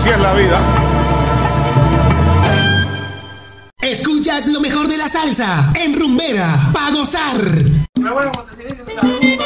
Así es la vida. Escuchas lo mejor de la salsa en Rumbera, pa' gozar.